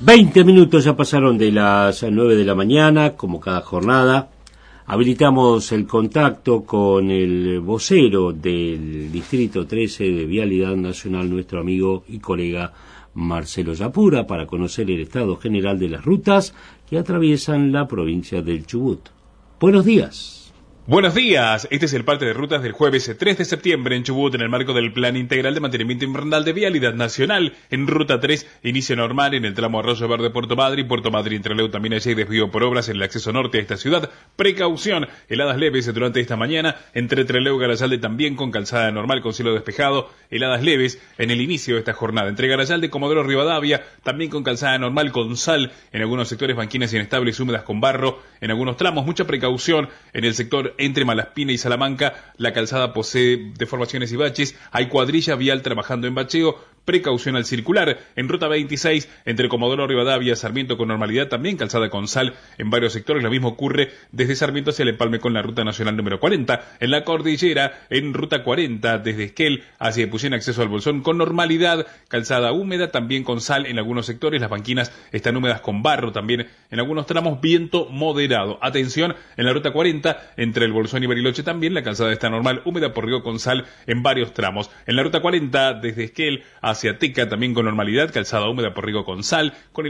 20 minutos ya pasaron de las 9 de la mañana, como cada jornada. Habilitamos el contacto con el vocero del Distrito 13 de Vialidad Nacional, nuestro amigo y colega Marcelo Yapura, para conocer el estado general de las rutas que atraviesan la provincia del Chubut. Buenos días. Buenos días, este es el parte de rutas del jueves 3 de septiembre en Chubut en el marco del Plan Integral de Mantenimiento Invernal de Vialidad Nacional. En Ruta 3, inicio normal en el tramo Arroyo Verde Puerto Madryn, Puerto Madryn Trelew también hay desvío por obras en el acceso norte a esta ciudad. Precaución, heladas leves durante esta mañana entre Trelew y Garayalde también con calzada normal con cielo despejado. Heladas leves en el inicio de esta jornada entre Garayalde y Comodoro Rivadavia también con calzada normal con sal. En algunos sectores banquinas inestables húmedas con barro. En algunos tramos mucha precaución en el sector entre Malaspina y Salamanca, la calzada posee deformaciones y baches, hay cuadrilla vial trabajando en bacheo, precaución al circular. En Ruta 26, entre Comodoro Rivadavia y Sarmiento con normalidad, también calzada con sal en varios sectores, lo mismo ocurre desde Sarmiento hacia el empalme con la Ruta Nacional número 40. En la cordillera, en Ruta 40, desde Esquel hacia Epuyén, acceso al Bolsón con normalidad, calzada húmeda, también con sal en algunos sectores, las banquinas están húmedas con barro también en algunos tramos, viento moderado. Atención, en la Ruta 40, entre el Bolsón y Bariloche también, la calzada está normal, húmeda por río con sal en varios tramos. En la Ruta 40, desde Esquel hacia Teca, también con normalidad, calzada húmeda por río con sal, con el